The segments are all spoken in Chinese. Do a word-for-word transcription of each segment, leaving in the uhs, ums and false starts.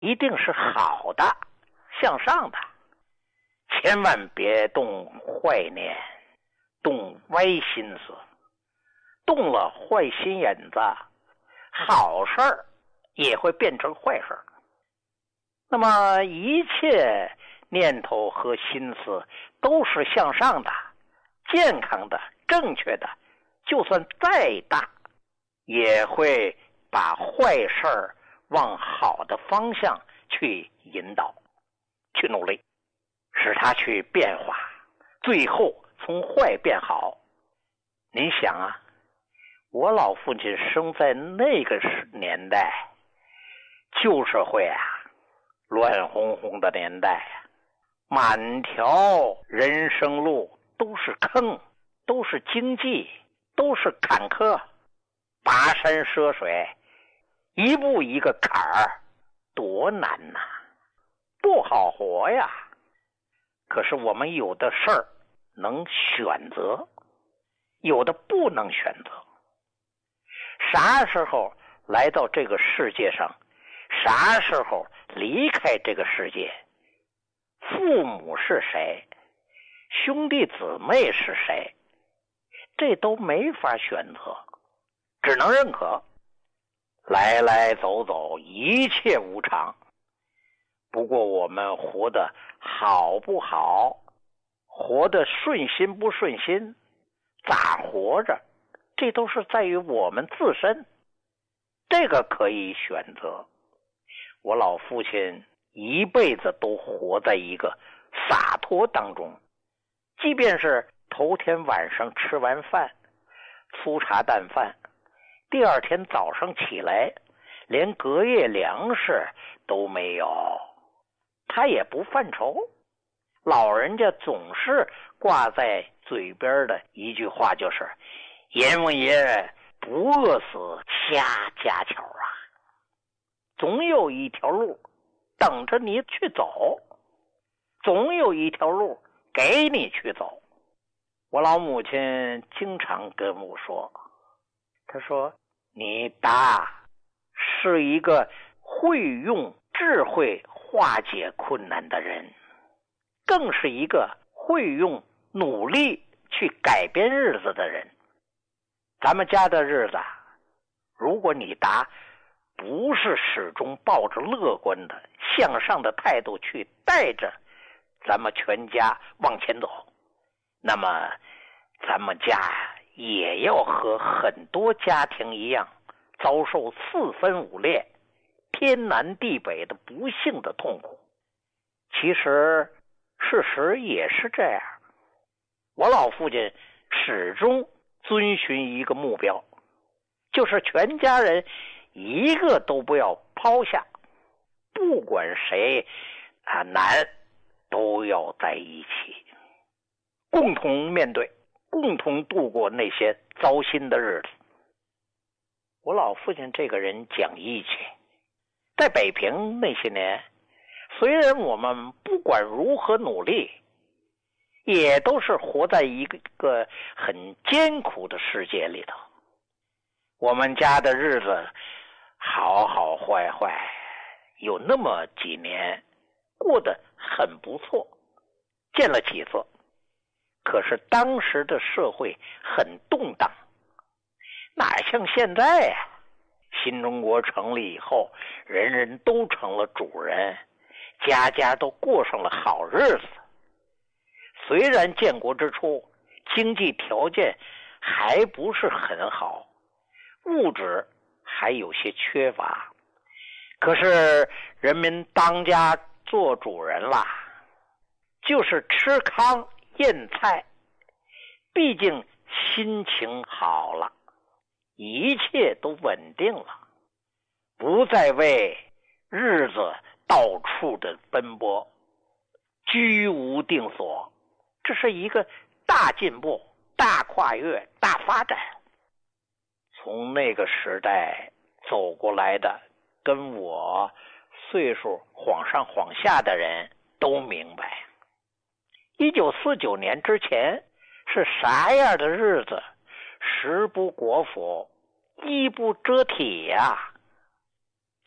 一定是好的，向上的，千万别动坏念，动歪心思，动了坏心眼子，好事儿也会变成坏事儿。那么一切念头和心思都是向上的，健康的，正确的，就算再大，也会把坏事儿往好的方向去引导，去努力，使它去变化，最后从坏变好。您想啊，我老父亲生在那个年代，旧社会啊，乱哄哄的年代啊，满条人生路都是坑，都是荆棘，都是坎坷，跋山涉水，一步一个坎儿，多难呐、啊，不好活呀。可是我们有的事儿能选择，有的不能选择。啥时候来到这个世界上，啥时候离开这个世界，父母是谁，兄弟姊妹是谁，这都没法选择，只能认可。来来走走，一切无常。不过我们活得好不好，活得顺心不顺心，咋活着，这都是在于我们自身，这个可以选择。我老父亲一辈子都活在一个洒脱当中，即便是头天晚上吃完饭，粗茶淡饭，第二天早上起来连隔夜粮食都没有，他也不犯愁。老人家总是挂在嘴边的一句话就是阎王爷不饿死瞎家巧啊，总有一条路等着你去走，总有一条路给你去走。我老母亲经常跟我说，她说你达是一个会用智慧化解困难的人，更是一个会用努力去改变日子的人。咱们家的日子，如果你达不是始终抱着乐观的向上的态度去带着咱们全家往前走，那么咱们家也要和很多家庭一样，遭受四分五裂、天南地北的不幸的痛苦。其实事实也是这样，我老父亲始终遵循一个目标，就是全家人一个都不要抛下，不管谁啊难，都要在一起，共同面对，共同度过那些糟心的日子。我老父亲这个人讲义气，在北平那些年，虽然我们不管如何努力，也都是活在一个个很艰苦的世界里头。我们家的日子好好坏坏，有那么几年过得很不错，见了几次。可是当时的社会很动荡，哪像现在呀、啊？新中国成立以后，人人都成了主人，家家都过上了好日子。虽然建国之初经济条件还不是很好，物质还有些缺乏，可是人民当家做主人啦，就是吃糠咽菜，毕竟心情好了，一切都稳定了，不再为日子到处的奔波，居无定所。这是一个大进步、大跨越、大发展。从那个时代走过来的，跟我岁数晃上晃下的人都明白，一九四九年之前是啥样的日子，食不果腹，衣不遮体呀、啊。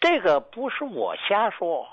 这个不是我瞎说，